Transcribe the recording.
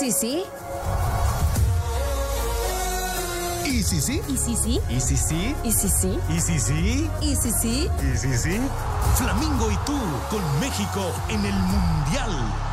sí, sí. ¿Y si sí? ¿Y sí, sí? ¿Y si sí? ¿Y sí, sí? ¿Y si sí? ¿Y sí, sí? ¿Y si sí? Flamingo y tú con México en el Mundial.